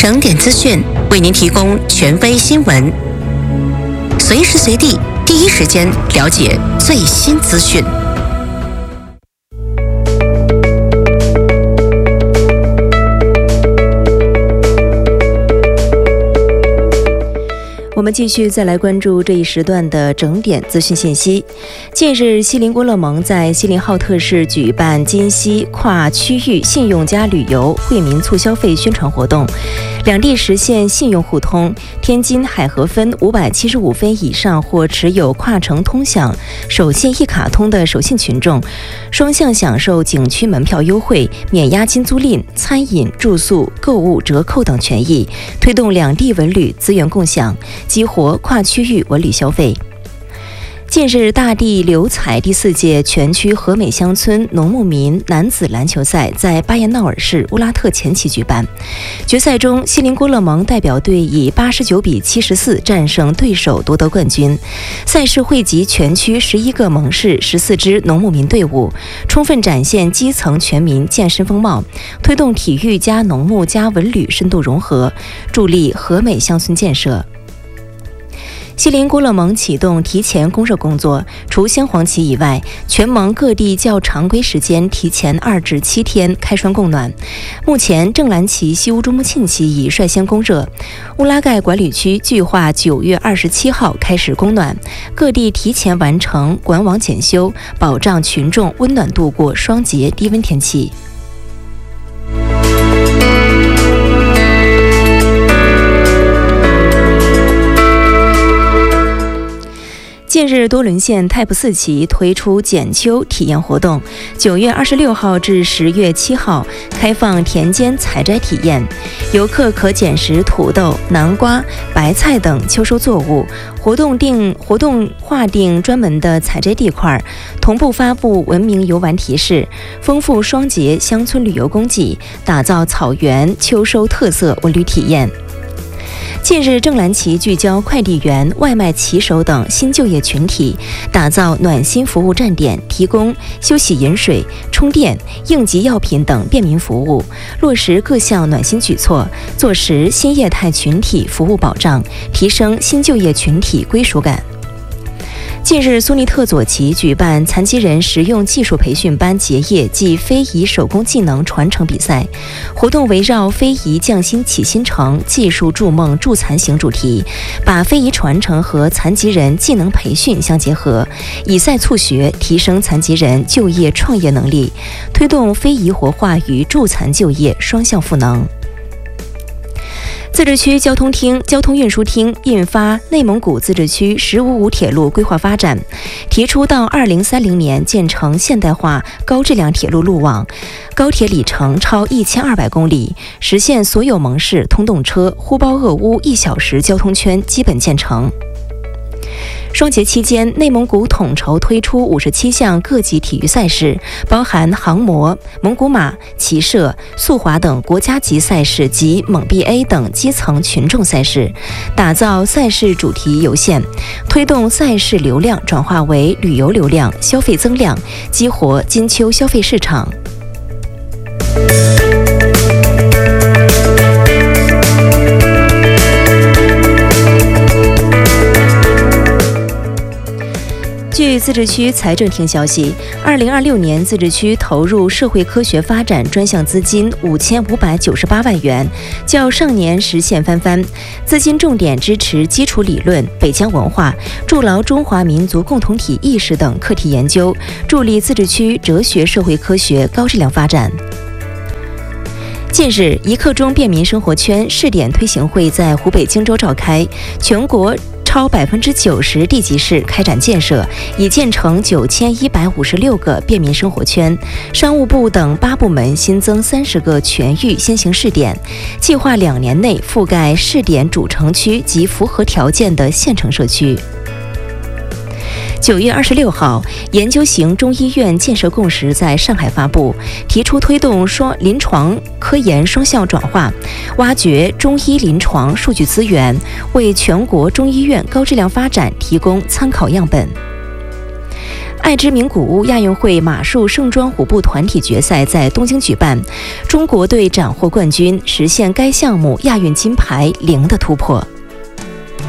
整点资讯为您提供权威新闻，随时随地第一时间了解最新资讯。 我们继续再来关注这一时段的整点资讯信息。近日，锡林郭勒盟在锡林浩特市举办金锡跨区域信用加旅游惠民促消费宣传活动，两地实现信用互通。天津海河分575分以上或持有跨城通享手信一卡通的手信群众，双向享受景区门票优惠、免押金租赁、餐饮、住宿、购物折扣等权益，推动两地文旅资源共享，激活跨区域文旅消费。近日，大地流彩第4届全区和美乡村农牧民男子篮球赛在巴彦淖尔市乌拉特前旗举办。决赛中，锡林郭勒盟代表队以89比74战胜对手，夺得冠军。赛事汇集全区11个盟市14支农牧民队伍，充分展现基层全民健身风貌，推动体育加农牧加文旅深度融合，助力和美乡村建设。锡林郭勒盟启动提前供热工作，除镶黄旗以外，全盟各地较常规时间提前2至7天开栓供暖。目前，正蓝旗、西乌珠穆沁旗已率先供热，乌拉盖管理区计划9月27号开始供暖，各地提前完成管网检修，保障群众温暖度过双节低温天气。近日，多伦县泰普4旗推出剪秋体验活动，9月26号至10月7号开放田间采摘体验，游客可捡拾土豆、南瓜、白菜等秋收作物。活动划定专门的采摘地块，同步发布文明游玩提示，丰富双节乡村旅游供给，打造草原秋收特色文旅体验。近日，正蓝旗聚焦快递员、外卖骑手等新就业群体，打造暖心服务站点，提供休息饮水、充电、应急药品等便民服务，落实各项暖心举措，做实新业态群体服务保障，提升新就业群体归属感。近日，苏尼特左旗举办残疾人实用技术培训班结业暨非遗手工技能传承比赛，活动围绕非遗匠心启心诚，技术筑梦助残行主题，把非遗传承和残疾人技能培训相结合，以赛促学，提升残疾人就业创业能力，推动非遗活化与助残就业双向赋能。自治区交通运输厅印发内蒙古自治区1055铁路规划发展，提出到2030年建成现代化高质量铁路路网，高铁里程超1200公里，实现所有盟市通动车呼包鄂乌1小时交通圈基本建成。双节期间，内蒙古统筹推出57项各级体育赛事，包含航模、蒙古马、骑射、速滑等国家级赛事及蒙 BA 等基层群众赛事，打造赛事主题游线，推动赛事流量转化为旅游流量、消费增量，激活金秋消费市场。据自治区财政厅消息，2026年自治区投入社会科学发展专项资金5598万元，较上年实现翻番。资金重点支持基础理论、北疆文化、筑牢中华民族共同体意识等课题研究，助力自治区哲学社会科学高质量发展。近日，一刻钟便民生活圈试点推行会在湖北荆州召开，全国超90%地级市开展建设，已建成9156个便民生活圈。商务部等8部门新增30个全域先行试点，计划2年内覆盖试点主城区及符合条件的县城社区。9月26号，研究型中医院建设共识在上海发布，提出推动临床科研双向转化，挖掘中医临床数据资源，为全国中医院高质量发展提供参考样本。 爱之名古屋亚运会马术盛装虎步团体决赛在东京举办，中国队斩获冠军，实现该项目亚运金牌0的突破。